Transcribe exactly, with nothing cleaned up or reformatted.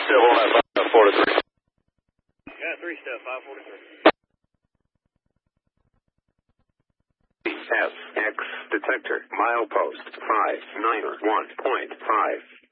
Still on that five four to three. Yeah, three step, five forty-three. S X detector, milepost five nine one point five.